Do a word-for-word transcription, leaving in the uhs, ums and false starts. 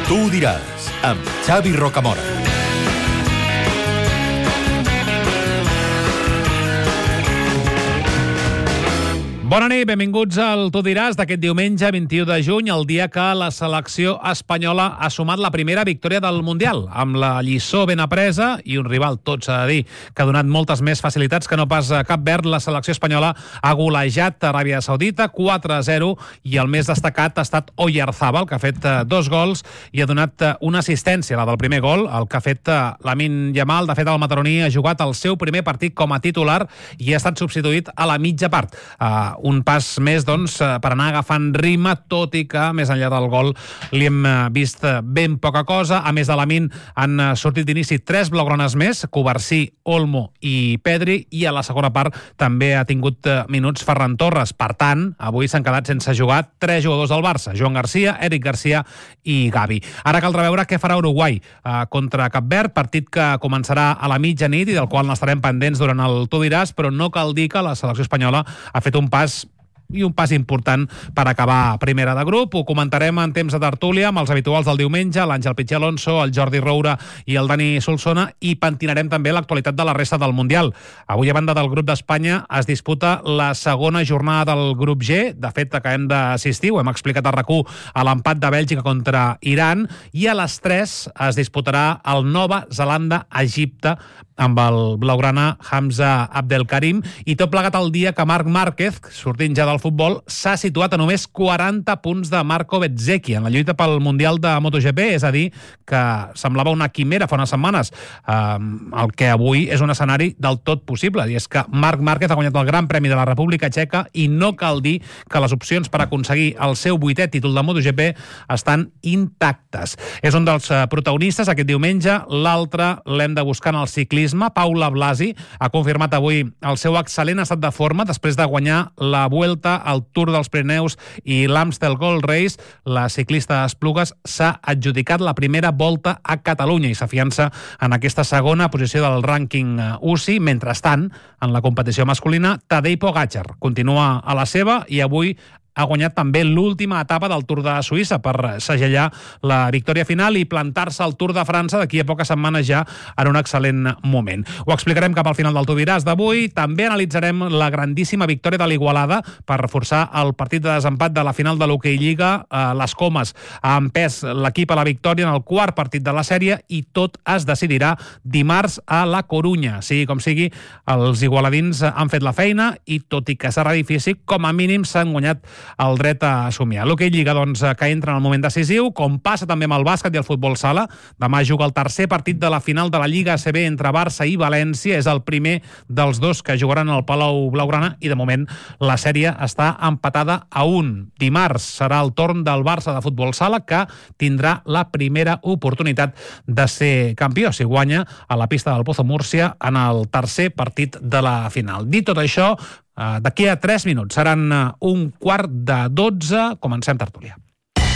Tu ho diràs, amb Xavi Rocamora. Bona nit, benvinguts al Tu diràs d'aquest diumenge vint-i-u de juny, el dia que la selecció espanyola ha sumat la primera victòria del Mundial, amb la lliçó ben apresa i un rival, tot s'ha de dir, que ha donat moltes més facilitats que no pas a Cap Verd. La selecció espanyola ha golejat Aràbia Saudita quatre a zero i el més destacat ha estat Oyarzabal, que ha fet dos gols i ha donat una assistència, la del primer gol, el que ha fet Lamine Yamal. De fet, el mataroní ha jugat el seu primer partit com a titular i ha estat substituït a la mitja part. Uh, un pas més, doncs, per anar agafant ritme, tot i que, més enllà del gol, li hem vist ben poca cosa. A més de Lamine, han sortit d'inici tres blaugranes més, Covarsí, Olmo i Pedri, i a la segona part també ha tingut minuts Ferran Torres. Per tant, avui s'han quedat sense jugar tres jugadors del Barça, Joan Garcia, Eric Garcia i Gavi. Ara caldrà veure què farà Uruguai eh, contra Cap Verd, partit que començarà a la mitjanit i del qual n'estarem pendents durant el Tu diràs, però no cal dir que la selecció espanyola ha fet un pas i un pas important per acabar primera de grup. Ho comentarem en temps de tertúlia amb els habituals del diumenge, l'Àngel Pitxer Alonso, el Jordi Roura i el Dani Solsona, i pentinarem també l'actualitat de la resta del Mundial. Avui, a banda del grup d'Espanya, es disputa la segona jornada del grup G. De fet, acabem d'assistir, ho hem explicat a RAC u, a l'empat de Bèlgica contra Iran, i a les tres es disputarà el Nova Zelanda-Egipte amb el blaugrana Hamza Abdelkarim, i tot plegat el dia que Marc Márquez, sortint ja del futbol, s'ha situat a només quaranta punts de Marco Bezzecchi en la lluita pel Mundial de MotoGP, és a dir, que semblava una quimera fa unes setmanes, eh, el que avui és un escenari del tot possible, i és que Marc Márquez ha guanyat el Gran Premi de la República Txeca i no cal dir que les opcions per aconseguir el seu vuitè títol de MotoGP estan intactes. És un dels protagonistes aquest diumenge, l'altre l'hem de buscar en el ciclisme. Paula Blasi ha confirmat avui el seu excel·lent estat de forma després de guanyar la Vuelta, el Tour dels Pirineus i l'Amstel Gold Race. La ciclista d'Esplugues s'ha adjudicat la primera volta a Catalunya i s'afiança en aquesta segona posició del rànquing U C I. Mentrestant, en la competició masculina, Tadej Pogačar continua a la seva i avui ha guanyat també l'última etapa del Tour de Suïssa per segellar la victòria final i plantar-se al Tour de França d'aquí a poques setmanes ja en un excel·lent moment. Ho explicarem cap al final del Tu diràs d'avui. També analitzarem la grandíssima victòria de l'Igualada per reforçar el partit de desempat de la final de l'Hockey Lliga. Les Comes ha empès l'equip a la victòria en el quart partit de la sèrie i tot es decidirà dimarts a la Corunya. Sigui com sigui, els igualadins han fet la feina i, tot i que serà difícil, com a mínim s'han guanyat el dret a somiar. L'Hockey Lliga, doncs, que entra en el moment decisiu, com passa també amb el bàsquet i el futbol sala. Demà juga el tercer partit de la final de la Lliga A C B entre Barça i València. És el primer dels dos que jugaran al Palau Blaugrana i, de moment, la sèrie està empatada a un. Dimarts serà el torn del Barça de futbol sala, que tindrà la primera oportunitat de ser campió si guanya a la pista del Pozo Múrcia en el tercer partit de la final. Dit tot això, Uh, d'aquí a tres minuts seran uh, un quart de dotze. Comencem tertúlia.